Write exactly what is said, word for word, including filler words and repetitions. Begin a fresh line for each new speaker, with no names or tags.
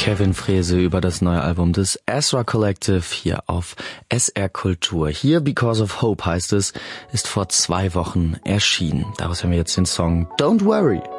Kevin Frese über das neue Album des Ezra Collective hier auf S R Kultur. Hier Because of Hope heißt es, ist vor zwei Wochen erschienen. Daraus haben wir jetzt den Song Don't Worry.